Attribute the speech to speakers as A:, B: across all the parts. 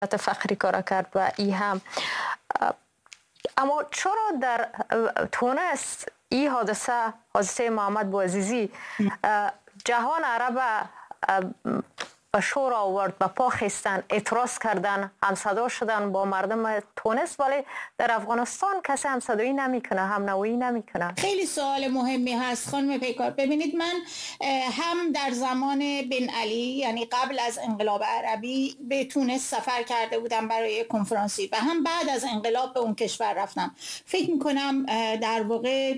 A: فخری کار کرد و ای هم. اما چرا در تونس این حادثه محمد بوعزیزی جهان عرب به شور آورد، به پا خستن، اعتراض کردن، همصدا شدن با مردم تونس، ولی در افغانستان کسی همصدایی نمیکنه، همنوایی نمیکنه؟
B: خیلی سوال مهمی هست خانم پیکار. ببینید، من هم در زمان بن علی، یعنی قبل از انقلاب عربی، به تونس سفر کرده بودم برای کنفرانسی و هم بعد از انقلاب به اون کشور رفتم. فکر میکنم در واقع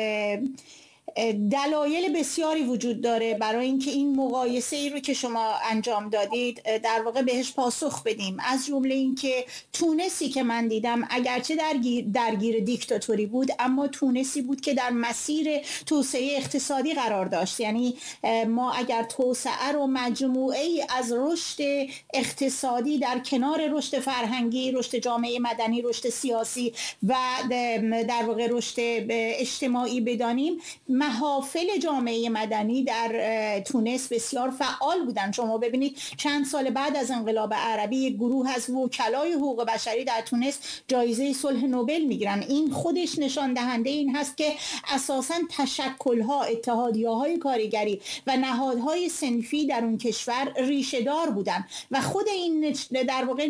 B: دلایل بسیاری وجود داره برای اینکه این مقایسه ای رو که شما انجام دادید در واقع بهش پاسخ بدیم. از جمله اینکه تونسی که من دیدم اگرچه درگیر دیکتاتوری بود، اما تونسی بود که در مسیر توسعه اقتصادی قرار داشت. یعنی ما اگر توسعه رو مجموعه ای از رشد اقتصادی در کنار رشد فرهنگی، رشد جامعه مدنی، رشد سیاسی و در واقع رشد اجتماعی بدانیم، محافل جامعه مدنی در تونس بسیار فعال بودن. شما ببینید چند سال بعد از انقلاب عربی یک گروه از وکلای حقوق بشری در تونس جایزه صلح نوبل میگیرن. این خودش نشان دهنده این هست که اساساً تشکل‌ها، اتحادیه‌های کارگری و نهادهای صنفی در اون کشور ریشه دار بودن و خود این در واقع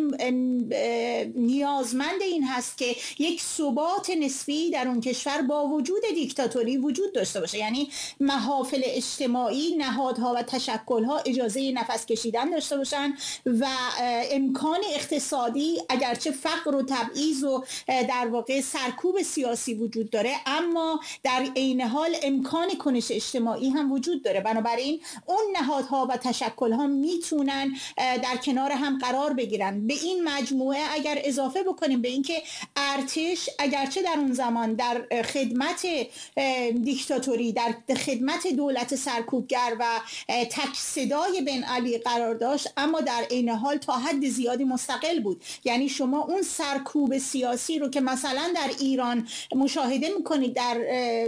B: نیازمند این هست که یک ثبات نسبی در اون کشور با وجود دیکتاتوری وجود داشته باشه. یعنی محافل اجتماعی، نهادها و تشکل‌ها اجازه نفس کشیدن داشته باشن و امکان اقتصادی، اگرچه فقر و تبعیض و در واقع سرکوب سیاسی وجود داره، اما در عین حال امکان کنش اجتماعی هم وجود داره. بنابراین اون نهادها و تشکل‌ها میتونن در کنار هم قرار بگیرن. به این مجموعه اگر اضافه بکنیم به اینکه ارتش اگرچه در اون زمان در خدمت دیکتاتوری، در خدمت دولت سرکوبگر و تک صدای بن علی قرار داشت، اما در عین حال تا حد زیادی مستقل بود. یعنی شما اون سرکوب سیاسی رو که مثلا در ایران مشاهده میکنید در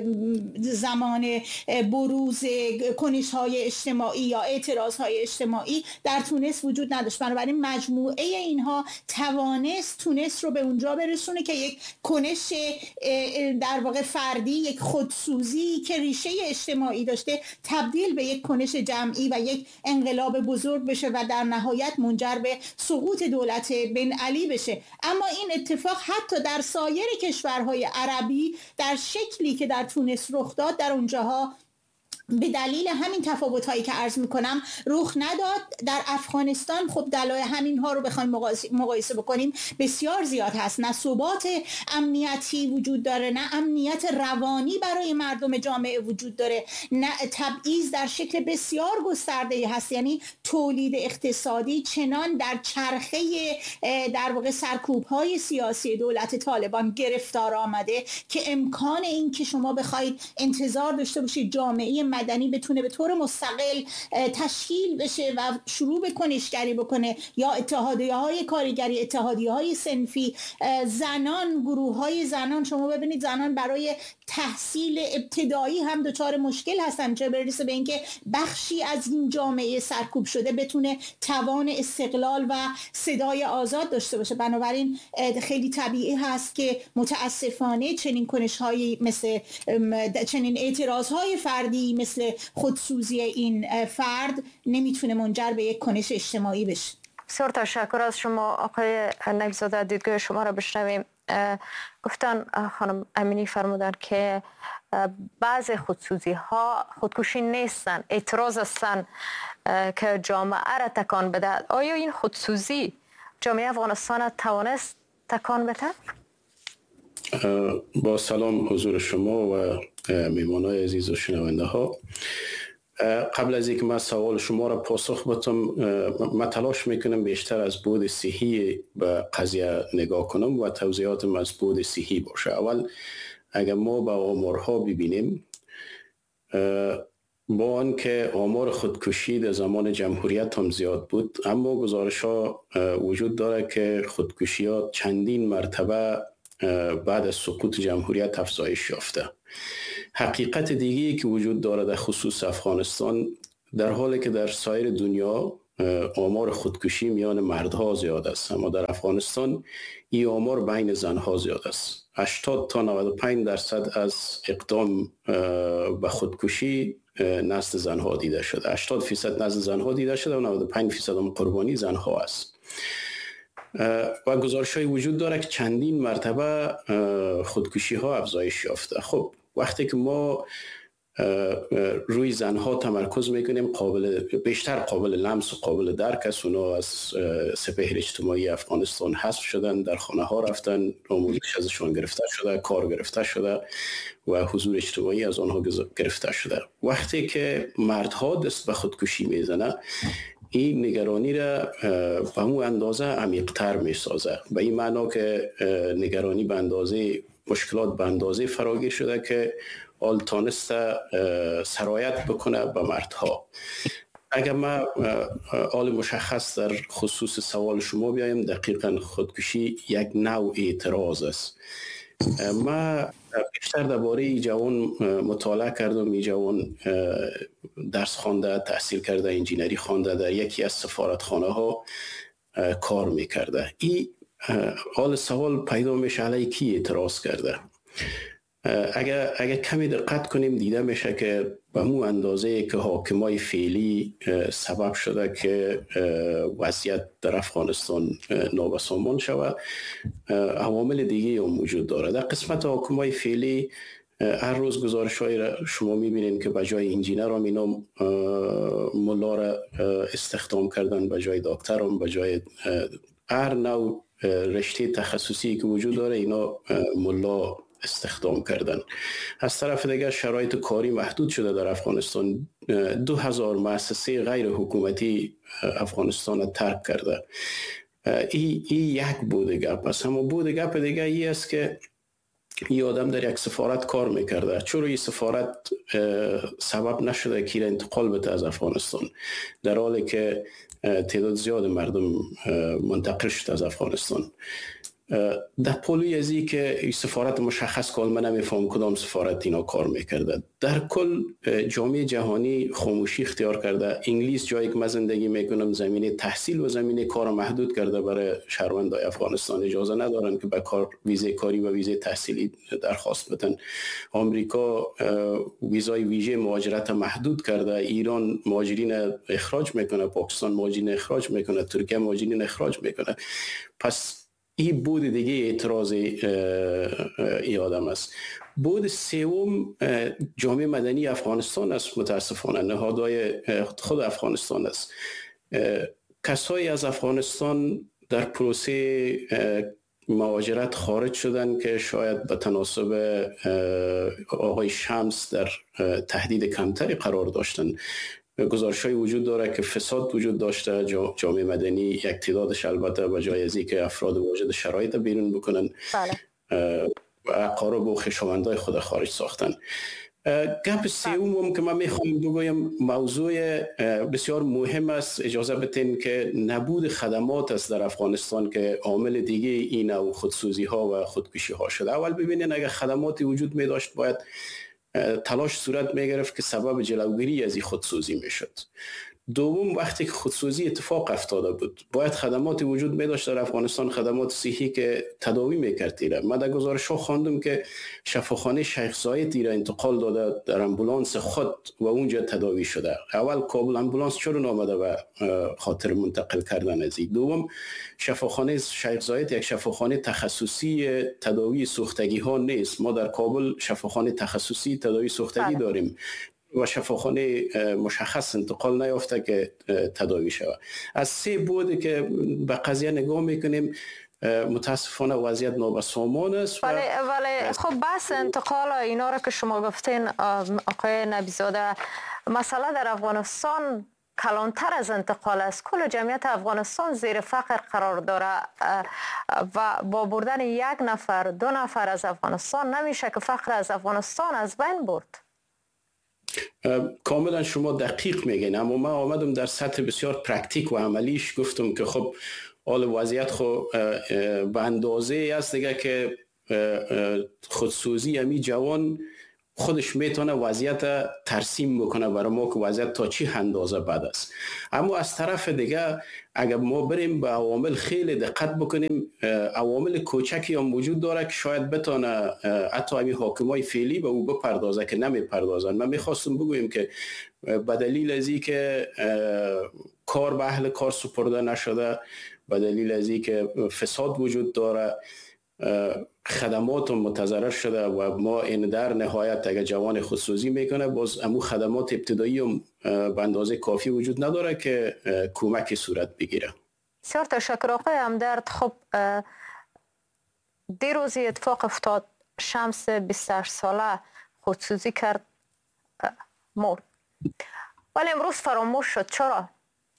B: زمان بروز کنش‌های اجتماعی یا اعتراض‌های اجتماعی، در تونس وجود نداشت. بنابراین مجموعه اینها توانست تونس رو به اونجا برسونه که یک کنش در واقع فردی، یک خودسوزی که ریشه اجتماعی داشته، تبدیل به یک کنش جمعی و یک انقلاب بزرگ بشه و در نهایت منجر به سقوط دولت بن علی بشه. اما این اتفاق حتی در سایر کشورهای عربی در شکلی که در تونس رخ داد، در اونجاها به دلیل همین تفاوت‌هایی که عرض می‌کنم رخ نداد. در افغانستان خب دلایل همین‌ها رو بخوایم مقایسه بکنیم بسیار زیاد هست. نه ثبات امنیتی وجود داره، نه امنیت روانی برای مردم جامعه وجود داره، نه تبعیض در شکل بسیار گسترده‌ای هست. یعنی تولید اقتصادی چنان در چرخه در واقع سرکوب‌های سیاسی دولت طالبان گرفتار آمده که امکان این که شما بخواید انتظار داشته باشید جامعه مدنی بتونه به طور مستقل تشکیل بشه و شروع به کنشگری بکنه، یا اتحادیه‌های کارگری، اتحادیه‌های صنفی، زنان، گروه‌های زنان، شما ببینید زنان برای تحصیل ابتدایی هم دچار مشکل هستن، چه برسه به اینکه بخشی از این جامعه سرکوب شده بتونه توان استقلال و صدای آزاد داشته باشه. بنابراین خیلی طبیعی هست که متاسفانه چنین کنش‌هایی مثل چنین اعتراض‌های فردی مثل خودسوزی این فرد نمیتونه منجر به یک کنش اجتماعی بشه.
A: بسیار تشکر از شما آقای نوی‌زاده. دیدگاه شما را بشنویم. گفتن خانم امینی فرمودن که بعض خودسوزی ها خودکشی نیستن، اعتراض هستن که جامعه را تکان بده. آیا این خودسوزی جامعه افغانستان توانست تکان بده؟
C: با سلام حضور شما و میمانای عزیز و شنونده ها. قبل از اینکه من سوال شما را پاسخ بدم، من تلاش میکنم بیشتر از بعد صحی به قضیه نگاه کنم و توضیحاتم از بعد صحی باشه. اول اگر ما به آمارها ببینیم، با آنکه آمار خودکشی در زمان جمهوریت هم زیاد بود، اما گزارش ها وجود داره که خودکشی ها چندین مرتبه بعد از سقوط جمهوریت افزایش یافته. حقیقت دیگری که وجود داره در خصوص افغانستان، در حالی که در سایر دنیا آمار خودکشی میان مردها زیاد است، اما در افغانستان این آمار بین زنها زیاد است. 80 تا 95% از اقدام به خودکشی نزد زنها دیده شده. 80% نزد زنها دیده شده و 95% هم قربانی زنها است. و گزارش های وجود داره که چندین مرتبه خودکشی ها افزایش یافته. خب وقتی که ما روی زنها تمرکز میکنیم، بیشتر قابل لمس و قابل درک است. اونا از سپهر اجتماعی افغانستان حذف شدن، در خانه ها رفتن، آموزش ازشان گرفته شده، کار گرفته شده و حضور اجتماعی از آنها گرفته شده. وقتی که مردها دست به خودکشی میزنه، این نگرانی را به همون اندازه عمیق‌تر میسازه، به این معنا که نگرانی به اندازه مشکلات به اندازه فراگیر شده که آل تانسته سرایت بکنه به مردها. اگر ما آل مشخص در خصوص سوال شما بیایم، دقیقا خودکشی یک نوع اعتراض است. ما بیشتر درباره ای جوان مطالعه کردم. ای جوان درس خوانده، تحصیل کرده، انجینری خوانده، در یکی از سفارتخانه ها کار میکرده. این حال سوال پیدا میشه علیه کی اعتراض کرده. اگر کمی دقت کنیم دیده میشه که به مو اندازه که حاکمای فعلی سبب شده که وضعیت در افغانستان نابسامان شود، عوامل دیگه هم وجود داره. در قسمت حاکمای فعلی هر روز گزارش های را شما میبینید که بجای انجینر هم اینا ملا را استخدام کردن، بجای دکتر هم، بجای هر نوع رشته تخصصی که وجود داره اینا ملا استخدام کردن. از طرف دیگر شرایط کاری محدود شده در افغانستان. 2000 مؤسسه غیر حکومتی افغانستان را ترک کرده. این یک بود گپ است. اما بود گپ دیگه ای است که این آدم در یک سفارت کار میکرده. چرا این سفارت سبب نشده که انتقال بده از افغانستان، در حالی که تعداد زیاد مردم منتقل شده از افغانستان؟ در پولوی ازی که سفارت مشخص کال من نمیفهم کدام سفارت اینا کار میکرده. در کل جامعه جهانی خاموشی اختیار کرده. انگلیس جایی که من زندگی میکنم زمینه تحصیل و زمینه کار محدود کرده برای شهروندان افغانستان. اجازه ندارن که به کار ویزه کاری و ویزه تحصیلی درخواست بدن. آمریکا ویزای ویژه مهاجرت محدود کرده. ایران مهاجرین اخراج میکنه، پاکستان مهاجرین اخراج میکنه، ترکیه مهاجرین اخراج میکنه. پس این بود دیگه اعتراض ای آدم است. بود سوم جامعه مدنی افغانستان است. متاسفانه نهادهای خود افغانستان است. کسایی از افغانستان در پروسه مهاجرت خارج شدن که شاید به تناسب آقای شمس در تهدید کمتری قرار داشتن. گزارش های وجود داره که فساد وجود داشته. جامعه مدنی یک تعدادش البته به جای از اینکه افراد واجد شرایط بیرون بکنن، و اقارب و خویشاوندای خود خارج ساختن. گپ سوم که من میخوام بگویم موضوع بسیار مهم است. اجازه بدین که نبود خدمات است در افغانستان که عامل دیگه این نوع خودسوزی ها و خودکشی ها شده. اول ببینین اگر خدماتی وجود می داشت باید تلاش صورت می گرفت که سبب جلوگیری از این خودسوزی می شد. دوم، وقتی که خودسوزی اتفاق افتاده بود باید خدماتی وجود می داشت در افغانستان، خدمات صحی که تداوی میکرد ایره. من در گزارش ها خواندم که شفاخانه شیخ زاید ایره انتقال داده در امبولانس خود و اونجا تداوی شده. اول کابل امبولانس چرا نامده و خاطر منتقل کردن از این؟ دوم، شفاخانه شیخ زاید یک شفاخانه تخصصی تداوی سوختگی ها نیست. ما در کابل شفاخانه تخصصی تداوی سوختگی داریم و شفاخانه مشخص انتقال نیافته که تداوی شود. از سه بود که به قضیه نگاه میکنیم متاسفانه وضعیت نابسامان است.
A: ولی خب بس انتقال اینا را که شما گفتین آقای نبیزاده، مسئله در افغانستان کلانتر از انتقال است. کل جمعیت افغانستان زیر فقر قرار داره و با بردن یک نفر دو نفر از افغانستان نمیشه که فقر از افغانستان از بین برد.
C: کاملا شما دقیق میگین، اما من آمدم در سطح بسیار پرکتیک و عملیش گفتم که خب حال وضعیت خب به اندازه است دیگه که خودسوزی امی جوان خودش میتونه وضعیت ترسیم بکنه برای ما که وضعیت تا چی اندازه بد است. اما از طرف دیگه اگر ما بریم به عوامل خیلی دقت بکنیم، عوامل کوچکی هم وجود داره که شاید بتونه حتی همین حاکمای فعلی به او بپردازه که نمیپردازن. من میخواستم بگویم که به دلیل از این که کار به اهل کار سپرده نشده، به دلیل از این که فساد وجود داره، خدمات متضرر شده و ما این در نهایت اگر جوان خودسوزی میکنه باز امو خدمات ابتدایی هم به اندازه کافی وجود نداره که کمکی صورت بگیره.
A: بسیار تشکر آقای همدرد. خب دیروزی اتفاق افتاد، شمس 28 ساله خودسوزی کرد، مرد، ولی امروز فراموش شد. چرا؟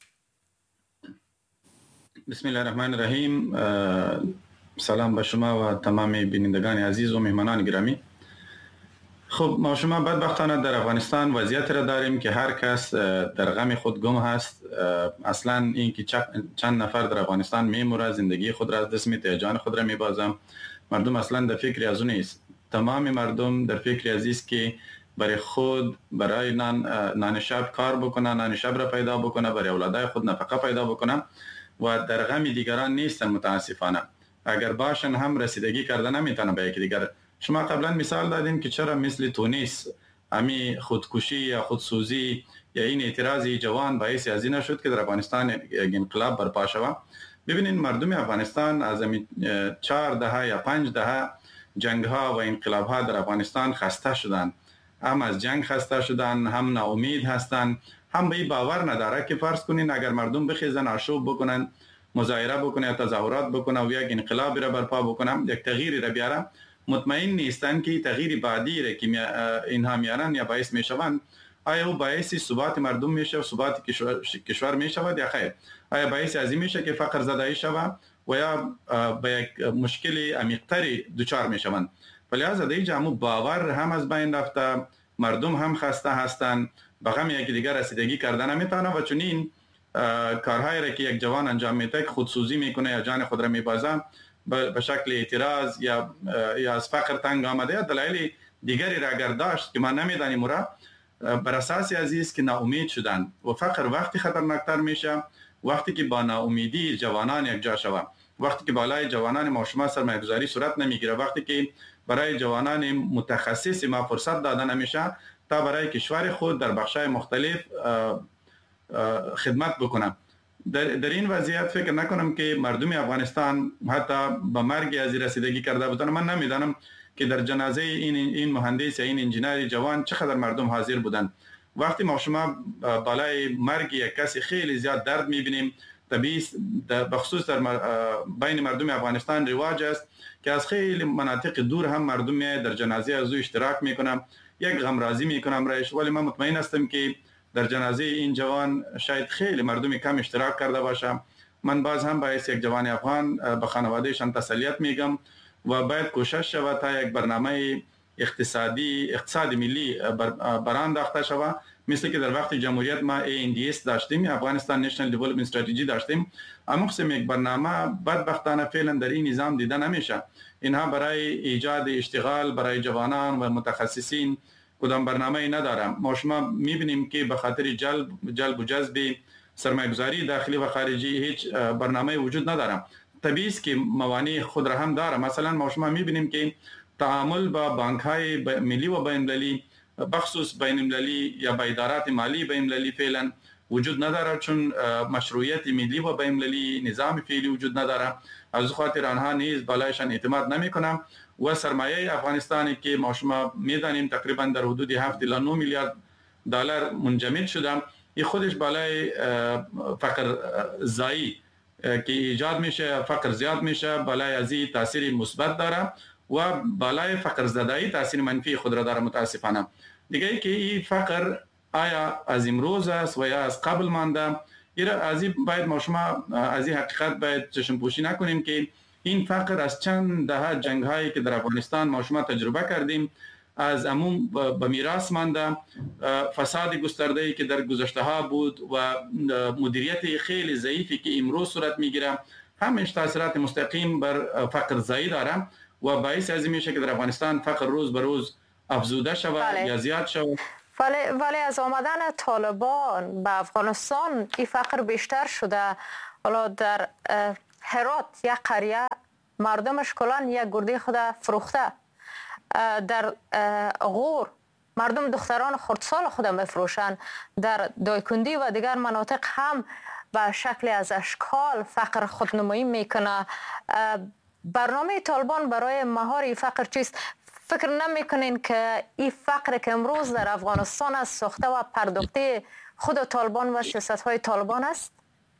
D: بسم الله الرحمن الرحیم. سلام به شما و تمام بینندگان عزیز و مهمانان گرامی. خب ما شما بدبختانه در افغانستان وضعیت را داریم که هر کس در غم خود گم هست. اصلا این که چند نفر در افغانستان میموره، زندگی خود را از دست میده، جان خود را میبازم، مردم اصلا در فکر از اون نیست. تمام مردم در فکر از است که برای خود، برای نان شب کار بکنه، نان شب را پیدا بکنه، برای اولادای خود نفقه پیدا بکنه و در غم دیگران نیستن. متاسفانه اگر باشن هم رسیدگی کرده نمیتونه به یکی دیگر. شما قبلا مثال دادین که چرا مثل تونس امی خودکشی یا خودسوزی یا این اعتراضی جوان باعث از این شد که در افغانستان یک انقلاب برپا شود. ببینین مردم افغانستان از 4 دهه یا 5 دهه جنگ ها و انقلاب ها در افغانستان خسته شدند. هم از جنگ خسته شدند، هم ناامید هستند، هم به این باور نداره که فرض کنین اگر مردم بخیزن آشوب بکنن، مظاهره بکنه، تظاهرات بکنه و یک انقلاب را برپا بکنه، یک تغییری را بیاره، مطمئن نیستن که تغییر بعدی را که اینها میارن یا باعث میشوند آیا او باعث ثبات مردم میشه و ثبات کشور میشود یا خیر؟ آیا باعث از این میشه که فقر زدایی شود و یا به یک مشکل عمیق‌تری دچار میشوند؟ لذا در اینجا باور هم از بین رفته، مردم هم خسته هستند، به غم یکی دیگر رسیدگی کردن نمیتونه و چنین کارهایی را که یک جوان انجام میده که خودسوزی میکنه یا جان خود را میبازه به شکل اعتراض یا از فقر تنگ آمده یا دلایل دیگری را اگر داشت که ما نمیدانیم را، بر اساس عزیز که ناامید شدن و فقر وقتی خطرناکتر میشه وقتی که با ناامیدی جوانان یک جا شوند، وقتی که بالای جوانان ما شما سرمایه‌گذاری صورت نمیگیره، وقتی که برای جوانان متخصص ما فرصت داده نمیشه تا برای کشور خود در بخش‌های مختلف خدمت بکنم. در این وضعیت فکر نکنم که مردم افغانستان حتی به مرگ از رسیدگی کرده بودن. من نمیدانم که در جنازه این مهندس یا این انجینر جوان چقدر مردم حاضر بودن. وقتی ما شما بالای مرگ یک کسی خیلی زیاد درد میبینیم، طبیعی بخصوص در بین مردم افغانستان رواج است که از خیلی مناطق دور هم مردم در جنازه از او اشتراک میکنم، یک غمرازی میکنم رایش. ولی من مطمئن هستم که در جنازه این جوان شاید خیلی مردم کم اشتراک کرده باشم. من باز هم باعث یک جوان افغان به خانوادهشان تسلیت میگم و باید کوشش شود تا یک برنامه اقتصاد ملی برانداخته شود، مثل که در وقت جمهوریت ما ANDS داشتیم، افغانستان نشنال دیولپمنت استراتژی داشتیم. اما قسم یک برنامه بدبختانه فعلا در این نظام دیده نمیشه. اینها برای ایجاد اشتغال برای جوانان و متخصصین کدام برنامه ندارم. ما شما میبینیم که به خاطر جلب و جذب سرمایه‌گذاری داخلی و خارجی هیچ برنامه وجود ندارم. طبیعی است که موانع خود را هم داره. مثلا ما شما میبینیم که تعامل با بانک‌های ملی و بین‌المللی، بخصوص بین‌المللی یا با ادارات مالی بین‌المللی فعلا وجود نداره، چون مشروعیت ملی و بین‌المللی نظام فعلی وجود نداره. از خاطر آنها نیز بالایشان اعتماد نمی‌کنم و سرمایه افغانستانی که ما شما میدانیم تقریبا در حدود 7 الی 9 میلیارد دلار منجمد شده، این خودش بالای فقر زایی که ایجاد میشه، فقر زیاد میشه، بالای از این تاثیر مثبت داره و بالای فقر زدایی تاثیر منفی خود را داره. متاسفانه دیگه ای که این فقر آیا از امروز است و یا از قبل مانده، از این باید ما شما از این حقیقت باید چشم پوشی نکنیم که این فقر از چند دهه جنگ هایی که در افغانستان ما شما تجربه کردیم از عموم به میراث مانده، فساد گسترده ای که در گذشته ها بود و مدیریت خیلی ضعیفی که امروز صورت میگیره، همش تاثیرات مستقیم بر فقر زایی داره و باعث از این میشه که در افغانستان فقر روز به روز افزوده شود یا زیاد شود.
A: ولی از آمدن طالبان به افغانستان این فقر بیشتر شده. حالا در هرات یک قریه مردمش کلان یک گرده خود فروخته. در غور مردم دختران خردسال خود میفروشند. در دایکندی و دیگر مناطق هم به شکل از اشکال فقر خودنمایی میکنه. برنامه طالبان برای مهار این فقر چیست؟ فکر نمیکنین که این فقر که امروز در افغانستان است ساخته و پرداخته خود طالبان و سیاست های طالبان است؟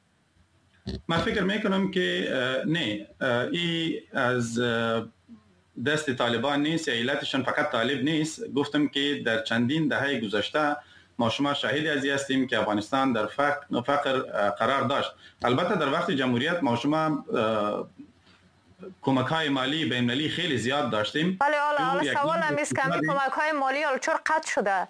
D: من فکر میکنم که نه، این از دست طالبان نیست یا علتشان فقط طالب نیست. گفتم که در چندین دهه گذشته ما شما شاهد از هستیم که افغانستان در فقر قرار داشت. البته در وقت جمهوریت ما شما کمک های مالی بین‌المللی خیلی زیاد داشتیم.
A: ولی حالا سوال همیست که کمک های مالی چرا قطع شده؟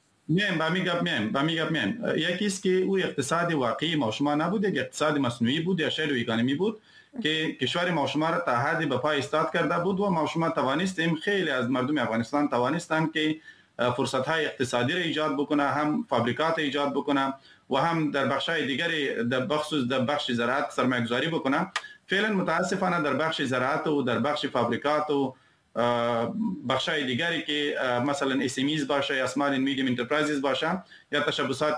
D: با میگم یکی است که او اقتصاد واقعی ما شما نبود، یک اقتصاد مصنوعی بود یا شیر اکانومی بود که کشور ما شما را تا حدی به پای ایستاد کرده بود و ما شما توانستیم، خیلی از مردم افغانستان توانستند که فرصت های اقتصادی را ایجاد بکنه، هم فابریکات ایجاد بکنه و هم در بخش‌های دیگری در بخش زراعت سرمایه‌گذاری بکنه. فعلا متاسفانه در بخش زراعت و در بخش فابریکات و بخش‌های دیگری که مثلا SMEs باشه یا Small and Medium Enterprises باشه یا تشبثات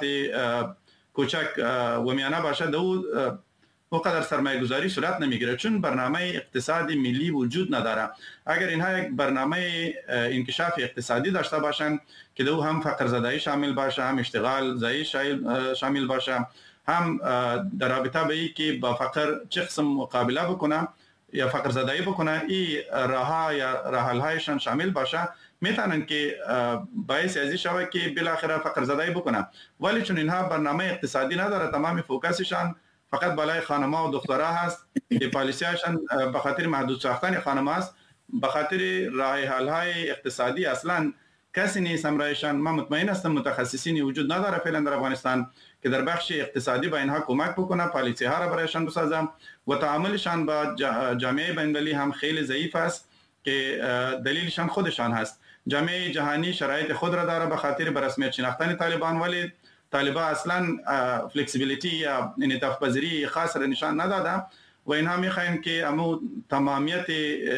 D: کوچک و میانه باشه، دو وقدر سرمایه گذاری صورت نمیگیره چون برنامه اقتصادی ملی وجود نداره. اگر اینها یک برنامه انکشاف اقتصادی داشته باشند که دو هم فقر زدایی شامل باشه، هم اشتغال زایی شامل باشه، هم در رابطه به این که با فقر چه قسم مقابله بکنه یا فقر زدایی بکنه، این راه یا راه‌حل‌هایشان شامل باشه، میتونن که باعث ازی شوه که بالاخره فقر زدایی بکنه. ولی چون اینها برنامه اقتصادی نداره، تمام فوکسشان فقط بالای خانم‌ها و دخترها هست که پالیسی‌هاشان به خاطر محدود ساختن خانم‌ها است، به خاطر راه‌حل‌های اقتصادی اصلا کسی نیست همراهشان. من مطمئن هستم متخصصینی وجود نداره فعلا در افغانستان که در بخش اقتصادی به اینها کمک بکنه، پالیسی‌ها را برایشان بسازم و تعاملشان با جامعه بین‌المللی هم خیلی ضعیف است که دلیلشان خودشان هست. جامعه جهانی شرایط خود را داره به خاطر به رسمیت شناختن طالبان، ولی طالبان اصلا فلکسیبیلیتی یا انعطاف پذیری خاص را نشان نداده و اینها میخواین که امو تمامیت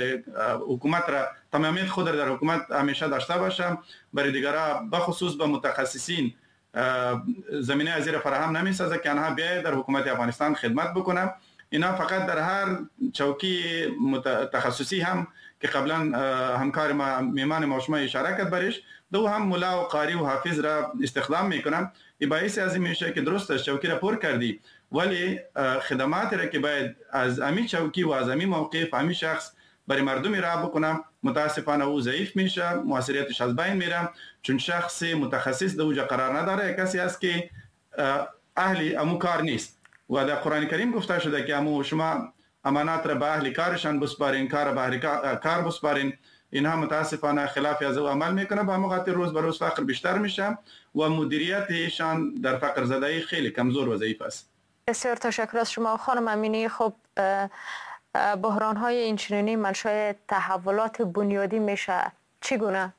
D: حکومت را، تمامیت خود را در حکومت همیشه داشته باشه، برای دیگرها بخصوص به متخصصین زمینه از زیر فراهم نمیسازه که آنها بیاید در حکومت افغانستان خدمت بکنه. اینا فقط در هر چوکی تخصصی هم که قبلا همکار ما میمان ما شما اشاره کرد برش، دو هم ملا و قاری و حافظ را استخدام میکنم. این باعث از این میشه که درست چوکی را پر کردی، ولی خدمات را که باید از امی چوکی و از امی موقف امی شخص برای مردم را بکنم، متاسفانه او ضعیف میشه، موثریتش از بین میره چون شخص متخصص در اوجا قرار نداره، کسی است که اهل امو کار نیست. و در قرآن کریم گفته شده که امو شما امانات را به اهل کارشان بسپارین، کار به اهل کار بسپارین. اینها متاسفانه خلاف از او عمل میکنه، به همون خاطر روز به روز فقر بیشتر میشه و مدیریتشان در فقر زدایی خیلی کمزور و ضعیف است.
A: بسیار تشکر از شما خانم امینی. خب بحران های اینچنینی منشأ تحولات بنیادی میشه، چگونه؟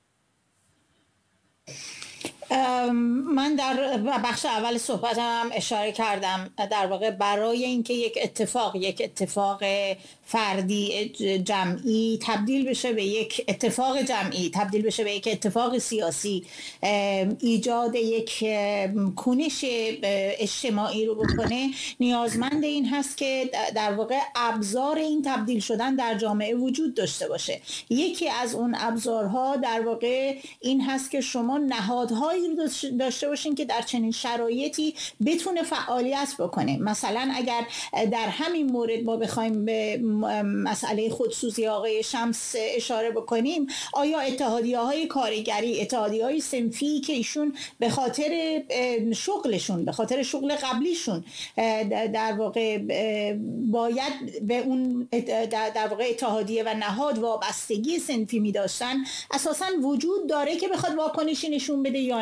B: من در بخش اول صحبتم اشاره کردم، در واقع برای اینکه یک اتفاق فردی جمعی تبدیل بشه به یک اتفاق جمعی، تبدیل بشه به یک اتفاق سیاسی، ایجاد یک کنش اجتماعی رو بکنه، نیازمند این هست که در واقع ابزار این تبدیل شدن در جامعه وجود داشته باشه. یکی از اون ابزارها در واقع این هست که شما نهادهایی رو داشته باشین که در چنین شرایطی بتونه فعالیت بکنه. مثلا اگر در همین مورد ما بخوایم به مسئله خودسوزی آقای شمس اشاره بکنیم، آیا اتحادیه‌های کارگری، اتحادیه‌های صنفی که ایشون به خاطر شغلشون، به خاطر شغل قبلیشون در واقع باید به اون در واقع اتحادیه و نهاد وابستگی صنفی می داشتن، اساساً وجود داره که بخواد واکنشی نشون بده یا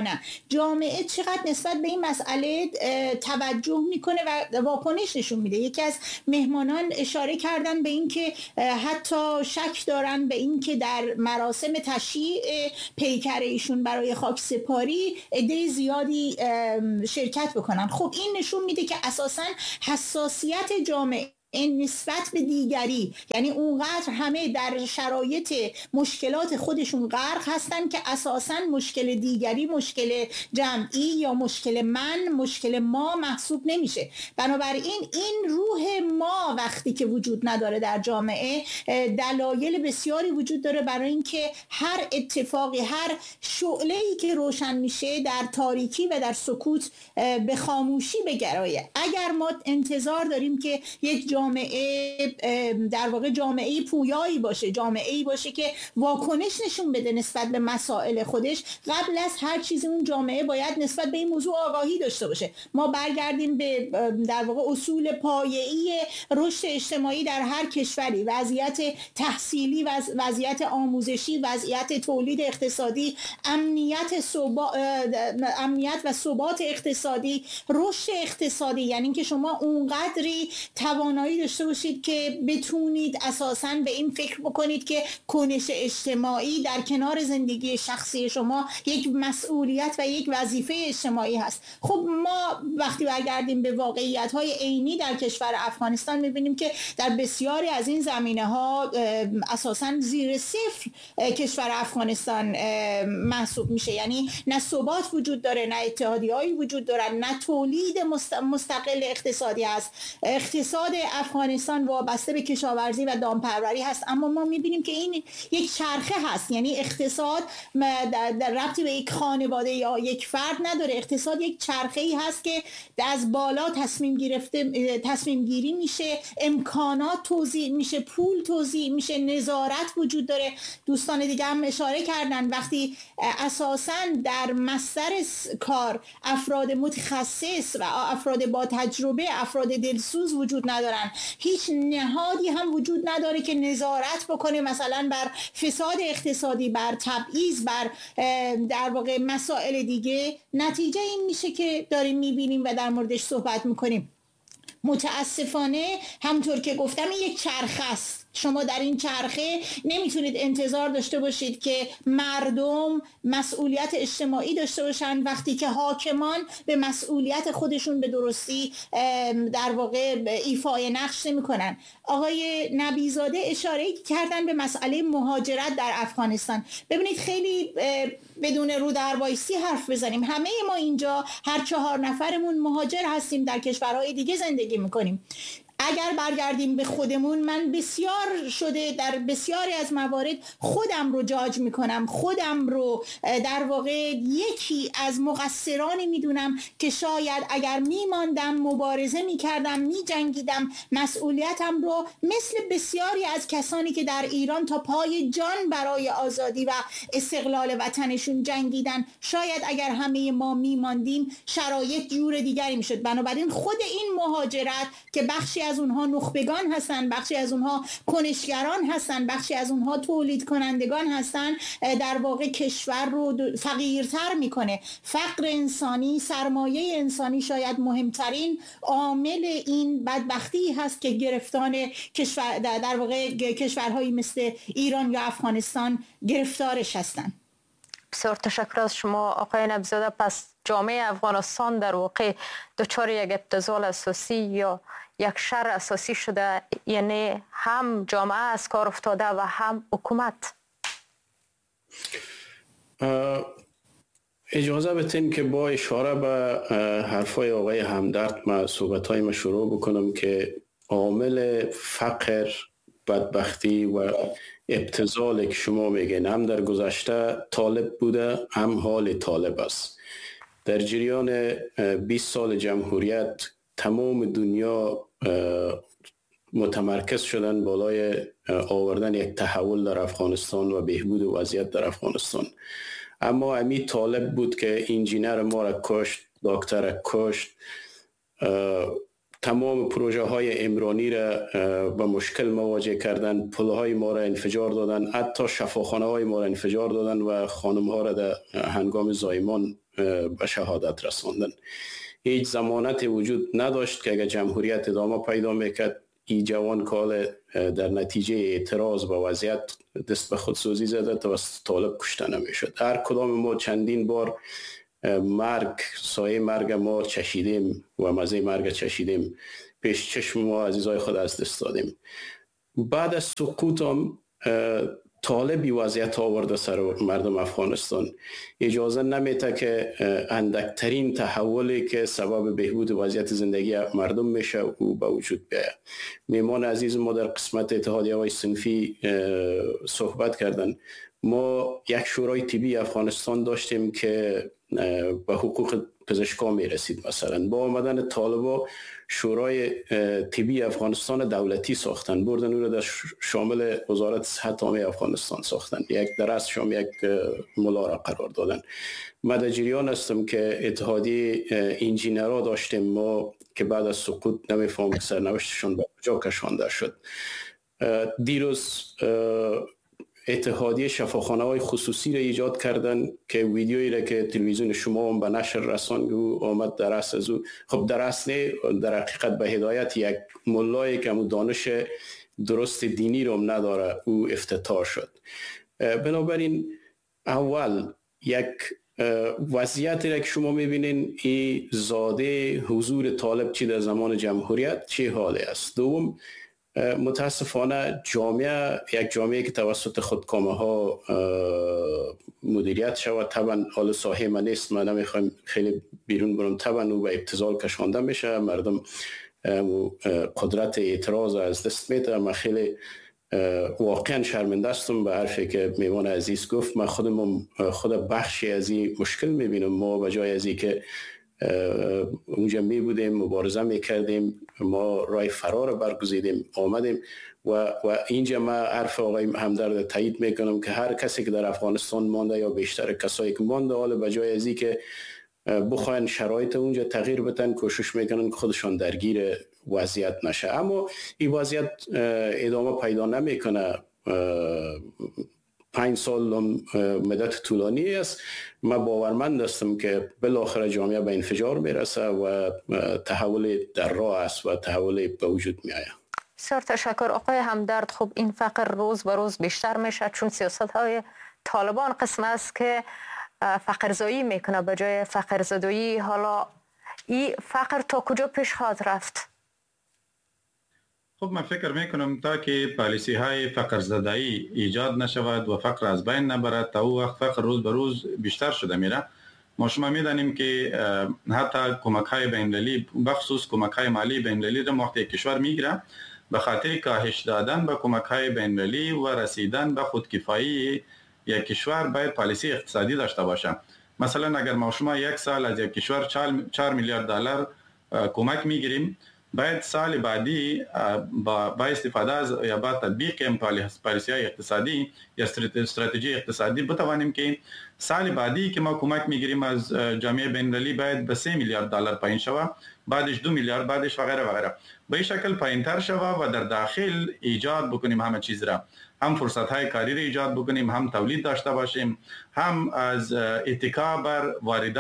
B: نه. جامعه چقدر نسبت به این مسئله توجه میکنه و واکنش نشون میده. یکی از مهمانان اشاره کردن به این که حتی شک دارن به این که در مراسم تشییع پیکر ایشون برای خاکسپاری عده زیادی شرکت بکنن. خب این نشون میده که اساساً حساسیت جامعه این نسبت به دیگری، یعنی اونقدر همه در شرایط مشکلات خودشون غرق هستن که اساساً مشکل دیگری مشکل جمعی یا مشکل ما محسوب نمیشه. بنابراین این روح ما وقتی که وجود نداره در جامعه، دلایل بسیاری وجود داره برای اینکه هر اتفاقی، هر شعله‌ای که روشن میشه در تاریکی و در سکوت به خاموشی بگرایه. اگر ما انتظار داریم که یک جامعه در واقع جامعه پویایی باشه، جامعه‌ای باشه که واکنش نشون بده نسبت به مسائل خودش، قبل از هر چیزی اون جامعه باید نسبت به این موضوع آگاهی داشته باشه. ما برگردیم به در واقع اصول پایه‌ای رشد اجتماعی در هر کشوری، وضعیت تحصیلی، وضعیت آموزشی، وضعیت تولید اقتصادی، امنیت و ثبات اقتصادی، رشد اقتصادی، یعنی که شما اونقدری توانایی داشته باشید که بتونید اساساً به این فکر بکنید که کنش اجتماعی در کنار زندگی شخصی شما یک مسئولیت و یک وظیفه اجتماعی هست. خب ما وقتی برگردیم به واقعیت‌های عینی در کشور افغانستان می‌بینیم که در بسیاری از این زمینه‌ها اساساً زیر صفر کشور افغانستان محسوب میشه. یعنی نه ثبات وجود داره، نه اتحادیه‌ای وجود دارن، نه تولید مستقل اقتصادی هست. اقتصاد افغانستان وابسته به کشاورزی و دامپروری هست، اما ما میبینیم که این یک چرخه هست. یعنی اقتصاد در ربطی به یک خانواده یا یک فرد نداره. اقتصاد یک چرخه‌ای هست که از بالا تصمیم گیری میشه، امکانات توزیع میشه، پول توزیع میشه، نظارت وجود داره. دوستان دیگه هم اشاره کردن وقتی اساساً در مصدر کار افراد متخصص و افراد با تجربه، افراد دلسوز وجود ندارن، هیچ نهادی هم وجود نداره که نظارت بکنه مثلا بر فساد اقتصادی، بر تبعیض، بر در واقع مسائل دیگه. نتیجه این میشه که داریم میبینیم و در موردش صحبت میکنیم. متاسفانه همطور که گفتم این یک چرخه است. شما در این چرخه نمیتونید انتظار داشته باشید که مردم مسئولیت اجتماعی داشته باشن وقتی که حاکمان به مسئولیت خودشون به درستی در واقع ایفای نقش نمی‌کنن. آقای نبیزاده اشاره کردن به مسئله مهاجرت در افغانستان. ببینید خیلی بدون رو در وایسی حرف بزنیم. همه ما اینجا هر 4 نفرمون مهاجر هستیم، در کشورهای دیگه زندگی می‌کنیم. اگر برگردیم به خودمون، من بسیار شده در بسیاری از موارد خودم رو جاج میکنم، خودم رو در واقع یکی از مقصرانی میدونم که شاید اگر میماندم، مبارزه میکردم، میجنگیدم، مسئولیتم رو مثل بسیاری از کسانی که در ایران تا پای جان برای آزادی و استقلال وطنشون جنگیدن، شاید اگر همه ما میماندیم شرایط جور دیگری میشد. بنابراین خود این مهاجرت که بخشی از اونها نخبگان هستن، بخشی از اونها کنشگران هستن، بخشی از اونها تولید کنندگان هستن، در واقع کشور رو فقیرتر میکنه. فقر انسانی، سرمایه انسانی شاید مهمترین عامل این بدبختی هست که گرفتان کشور در واقع کشورهایی مثل ایران یا افغانستان گرفتارش هستن.
A: بسیار تشکر از شما آقای نبیزاده. پس جامعه افغانستان در واقع دچار یک ابتذال اساسی یا یک شر اساسی شده، یعنی هم جامعه از کار افتاده و هم حکومت.
C: اجازه بدین که با اشاره به حرفای آقای همدرد ما صحبت‌های ما شروع بکنم که عامل فقر، بدبختی و ابتذال که شما میگین هم در گذشته طالب بوده، هم حال طالب است. در جریان 20 سال جمهوریت تمام دنیا متمرکز شدن بالای آوردن یک تحول در افغانستان و بهبود وضعیت در افغانستان. اما امی طالب بود که انجینر ما را کشت، دکتر را کشت، تمام پروژه های عمرانی را با مشکل مواجه کردن، پل های ما را انفجار دادن، حتی شفاخانه های ما را انفجار دادن و خانم ها را در هنگام زایمان به شهادت رساندن. هیچ ضمانت وجود نداشت که اگر جمهوریت ادامه پیدا میکرد این جوان کال در نتیجه اعتراض به وضعیت دست به خودسوزی زده توسط طالب کشته نمیشد. هر کدام ما چندین بار سایه مرگ ما چشیدیم و مزه مرگ چشیدیم، پیش چشم ما عزیزای خود از دست دادیم. بعد از سقوط هم طالبی وضعیت آورده سر مردم افغانستان. اجازه نمیده که اندکترین تحولی که سبب بهبود وضعیت زندگی مردم میشه او به وجود بیاید. میمان عزیز ما در قسمت اتحادیه های صنفی صحبت کردن. ما یک شورای طبی افغانستان داشتیم که به حقوق پزشکا میرسید. مثلا با آمدن طالبا شورای طبی افغانستان دولتی ساختن، بردن او را در شامل وزارت صحت عامه افغانستان ساختن، یک درست شام یک ملا را قرار دادن. من در جریان هستم که اتحادیه انجینرها داشتیم ما که بعد از سقوط نمیفهم که سرنوشتشان به کجا کشانده شد. دیروز اتحادیه شفاخانه های خصوصی را ایجاد کردن که ویدیویی را که تلویزیون شما هم به نشر رساند و آمد در اصل از او، خب در اصل نه، در حقیقت به هدایت یک ملایی که همون دانش درست دینی رو هم نداره او افتتاح شد. بنابراین اول یک وضعیتی را که شما میبینین این زاده حضور طالب چی در زمان جمهوریت چه حالی است. دوم، متاسفانه یک جامعه که توسط خودکامه ها مدیریت شود، طبعا حال ساحه من نیست، من نمیخوایم خیلی بیرون برم، طبعا او به ابتذال کشانده میشه، مردم قدرت اعتراض از دست میده. من خیلی واقعا شرمنده هستم به حرفی که میوان عزیز گفت. من خود بخشی از این مشکل میبینم. ما به جای از این که اونجا می بودیم مبارزه می کردیم، ما راه فرار برگزیدیم آمدیم و اینجا ما حرف آقای همدرد تایید میکنم که هر کسی که در افغانستان مانده یا بیشتر کسایی که مانده، حالا به جای از این که بخواین شرایط اونجا تغییر بدن، کوشش میکنن که خودشان درگیر وضعیت نشه. اما این وضعیت ادامه پیدا نمیکنه. 5 سال مدت طولانی است. من باورمند هستم که بالاخره جامعه به انفجار میرسه و تحول در راه است و تحول به وجود می آید.
A: بسیار تشکر آقای همدرد. خب این فقر روز به روز بیشتر میشه چون سیاست های طالبان قسم است که فقرزایی میکنه به جای فقرزدایی. حالا این فقر تا کجا پیش خواهد رفت؟
D: خب من فکر میکنم تا که پالیسی های فقر زدایی ایجاد نشود و فقر از بین نبرد، تا او وقت فقر روز به روز بیشتر شده میره. ما شما میدانیم که حتی کمک های بین‌المللی، بخصوص کمک های مالی بین‌المللی را وقتی کشور میگیره به خاطر کاهش دادن به کمک های بین‌المللی و رسیدن به خودکفایی یک کشور باید پالیسی اقتصادی داشته باشه. مثلا اگر ما شما یک سال از یک کشور 4 میلیارد دلار کمک میگیریم، باید سال بعدی با استفاده از یا با تطبیق این پالیسی های اقتصادی یا استراتژی اقتصادی بتوانیم که سال بعدی که ما کمک میگیریم از جامعه بین‌المللی باید به 3 میلیارد دلار پایین شود، بعدش 2 میلیارد، بعدش و غیره و غیره. به این شکل پایینتر شود و در داخل ایجاد بکنیم همه چیز را، هم فرصت های کاری را ایجاد بکنیم، هم تولید داشته باشیم، هم از اتکا بر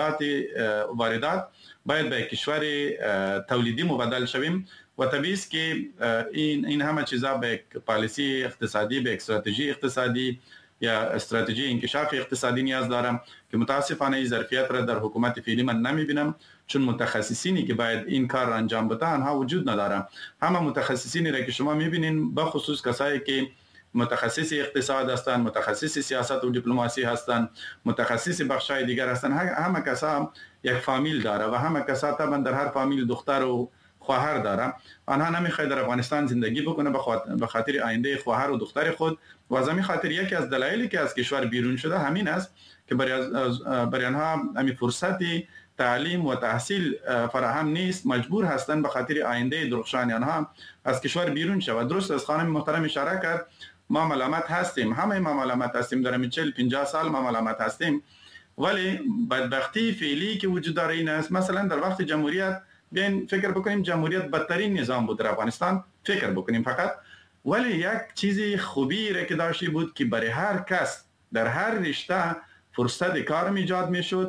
D: واردات باید به کشور تولیدی مبادل شویم و طبیعی است که این همه چیزا به پالیسی اقتصادی، به استراتژی اقتصادی یا استراتژی انکشاف اقتصادی نیاز دارم که متاسفانه این ظرفیت را در حکومت فعلی من نمیبینم، چون متخصصینی که باید این کار را انجام بدن آنها وجود ندارن. همه متخصصینی را که شما میبینین به خصوص کسایی که متخصص اقتصاد هستند، متخصص سیاست و دیپلماسی هستند، متخصص بخشای دیگر هستند، همه کسا یک فامیل داره و همه کسا طبعا در هر فامیل دختر و خواهر داره. آنها نمیخواد در افغانستان زندگی بکنه به خاطر آینده خواهر و دختر خود و از همین خاطر یکی از دلایلی که از کشور بیرون شده همین است که برای آنها همین فرصتی تعلیم و تحصیل فراهم نیست، مجبور هستند به خاطر آینده درخشان آنها از کشور بیرون شود. درست از خانم محترم اشاره کرد، ما ملامت هستیم، همه ما ملامت هستیم، در 40-50 سال ما ملامت هستیم، ولی بدبختی فعلی که وجود داره این است. مثلا در وقت جمهوریت بیاین فکر بکنیم، جمهوریت بدترین نظام بود در افغانستان، فکر بکنیم فقط، ولی یک چیزی خوبی را که داشتی بود که برای هر کس در هر رشته فرصت کار ایجاد میشد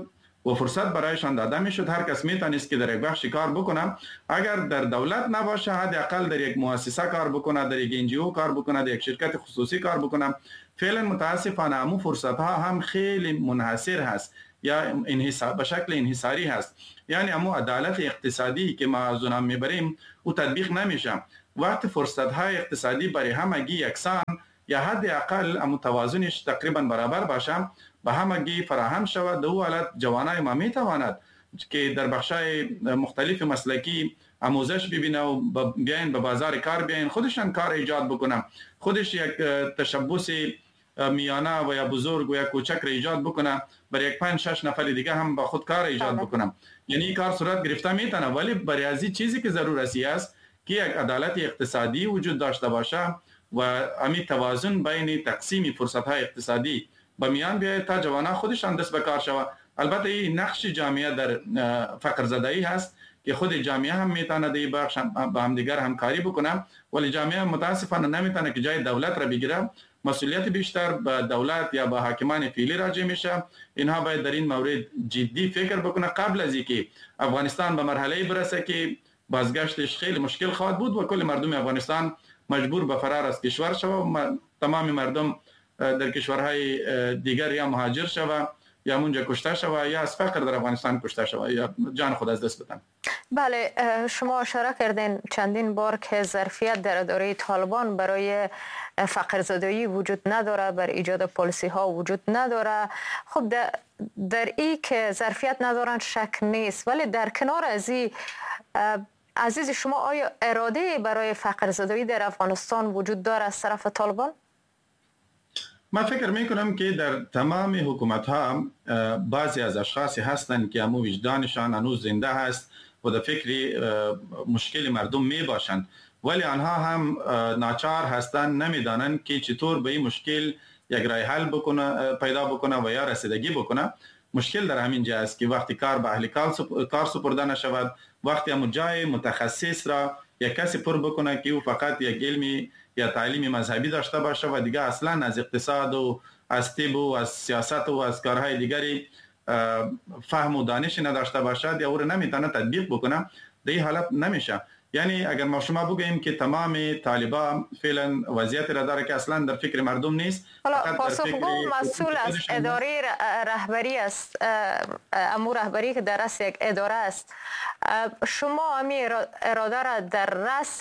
D: و فرصت برایشان داده میشد. هر کس میتونست که در یک بخشی کار بکنه، اگر در دولت نباشه حداقل در یک مؤسسه کار بکنه، در یک NGO کار بکنه، در یک شرکت خصوصی کار بکنه. فعلا متاسفانه همون فرصت ها هم خیلی منحصر هست یا به شکل انحصاری هست. یعنی همون عدالت اقتصادی که ما از اونم میبریم او تطبیق نمیشه. وقت فرصت های اقتصادی برای همگی یکسان یا حداقل همون توازنش تقریبا برابر باشه، به همگی فراهم شود، در اون حالت جوانای ما میتواند که در بخشای مختلف مسلکی آموزش ببینه و بیاین به بازار کار بیاین، خودشان کار ایجاد بکنن، خودش یک تشبث میانه و یا بزرگ و یا کوچک را ایجاد بکنه، برای یک 5-6 نفر دیگه هم با خود کار ایجاد بکنم. یعنی کار صورت گرفته میتونه، ولی برای از چیزی که ضرورتی است که یک عدالت اقتصادی وجود داشته باشه و همین توازن بین تقسیم فرصت های اقتصادی به میان بیاید تا جوانان خودشان دست به کار شود. البته این نقش جامعه در فقر زدایی هست که خود جامعه هم میتونه در بخش با هم دیگر همکاری بکنه، ولی جامعه متاسفانه نمیتونه که جای دولت را بگیره. مسئولیت بیشتر به دولت یا به حاکمان فعلی راجع میشه. اینها باید در این مورد جدی فکر بکنه قبل از اینکه افغانستان به مرحله برسه که بازگشتش خیلی مشکل خواهد بود و کل مردم افغانستان مجبور به فرار از کشور شود و تمام مردم در کشورهای دیگر یا مهاجر شود یا اونجا کشته شود یا از فقر در افغانستان کشته شود یا جان خود از دست بدن.
A: بله، شما اشاره کردین چندین بار که ظرفیت در اداره طالبان برای فقر زدایی وجود نداره، بر ایجاد پالیسی ها وجود نداره. خب در این که ظرفیت ندارن شک نیست، ولی در کنار از این عزیز شما آیا اراده برای فقر زدایی در افغانستان وجود داره از طرف طالبان؟
D: من فکر میکنم که در تمام حکومت ها بعضی از اشخاصی هستند که همون وجدانشان هنوز زنده هست و در فکر مشکل مردم می باشند، ولی آنها هم ناچار هستند، نمیدانند که چطور به این مشکل یک راه حل پیدا بکنه و یا رسیدگی بکنه. مشکل در همین جا است که وقتی کار به اهل کار سپرده نشود، وقتی همون جای متخصص را یک کسی پر بکنه که او فقط یک علمی یا تعلیم مذهبی داشته باشه و دیگه اصلا از اقتصاد و از طب و از سیاست و از کارهای دیگری فهم و دانش نداشته باشد یا او رو نمیتونه تطبیق بکنه، در این حالت نمیشه. یعنی اگر ما شما بگوییم که تمام طالبان فعلا وضعیت را داره که اصلا در فکر مردم نیست،
A: حالا پاسخگو مسئول از اداره رهبری است، امور رهبری که در رأس یک اداره است، شما همین اراده را در رأس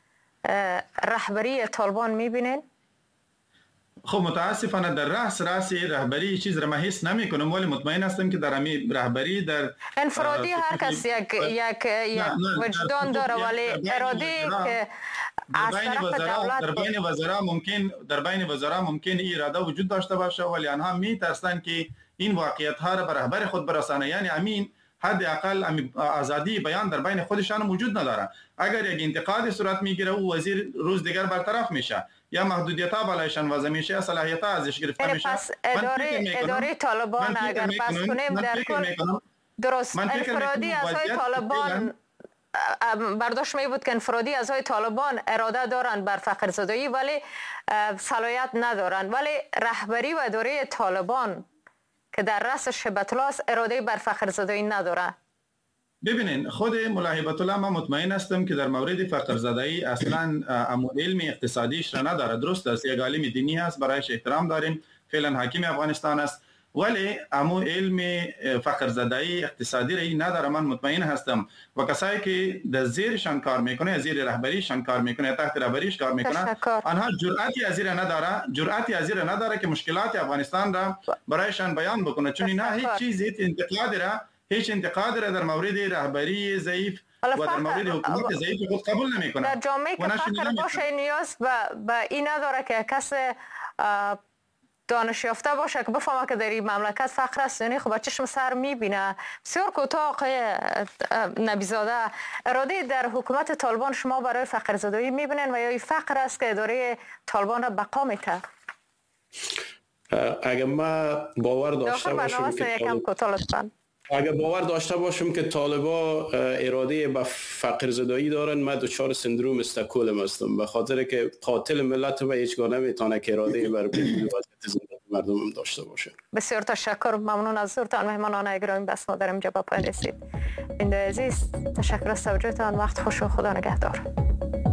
A: رهبری طالبان میبینین؟
D: خب متاسفانه در رأس رهبری چیز را من حس نمی کنم، ولی مطمئن هستم که در همین رهبری در
A: انفرادی هر کس یک وجدان داره، ولی اراده که از طرف دولت
D: در بین وزرا ممکن این اراده وجود داشته باشه، ولی آنها میترسند که این واقعیت ها را به رهبر خود برسانه. یعنی امین حداقل آزادی بیان در بین خودشان موجود نداره. اگر یک انتقاد صورت میگیره او وزیر روز دیگر برطرف میشه یا محدودیت ها بالایشان وضع میشه، صلاحیت ها ازش گرفته میشه.
A: پس اداره طالبان اگر بس کنیم در کل درست انفرادی اعضای طالبان برداشت می بود که انفرادی اعضای طالبان اراده دارند بر فقر زدایی ولی صلاحیت ندارند، ولی رهبری و اداره طالبان که در رأس هبت الله است اراده بر فقر زدایی نداره.
D: ببینین خود ملا هبت الله من مطمئن هستم که در مورد فقر زدایی اصلا علم اقتصادیش را نداره. درست است یک عالم دینی هست، برایش احترام داریم، فعلا حاکم افغانستان است، ولی علم فقر زدایی اقتصادی را نداره. من مطمئن هستم و کسایی که در زیرشان کار میکنه، زیر رهبریشان کار میکنه، تحت رهبریش کار میکنه، آنها جرأتی از این نداره که مشکلات افغانستان را برایشان بیان بکنه، چون نه هیچ انتقاد را در مورد رهبری ضعیف و در مورد حکومت ضعیف خود قبول نمیکنه.
A: در جامعه که فقر باشه نیاز به این نداره که کس دانش یافته باشه که بفهمه که در این مملکت فقر است. یعنی خب چشم سر میبینه. بسیار کوتاه آقای نبیزاده، اراده در حکومت طالبان شما برای فقر زدایی میبینن و یا این فقر است که اداره طالبان را بقا میده؟
C: اگر ما باور داشته باشم که طالبان اراده به فقر زدایی دارن، من دچار سندروم استکهلم هستم، به خاطر که قاتل ملت و هیچگاه نمیتونه که اراده بر وضعیت زندگی مردم هم داشته باشه.
A: بسیار تشکر، ممنون از حضورتان مهمانان گرامی. بس ما در اینجا با پایان رسید. بیننده عزیز تشکر از توجهتان. وقت خوش و خدا نگهدار.